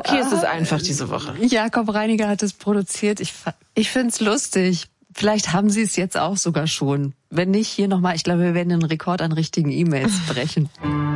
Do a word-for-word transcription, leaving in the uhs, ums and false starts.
Okay, es ist einfach diese Woche. Jakob Reiniger hat es produziert. Ich, ich find's lustig. Vielleicht haben Sie es jetzt auch sogar schon. Wenn nicht, hier nochmal. Ich glaube, wir werden den Rekord an richtigen E-Mails brechen.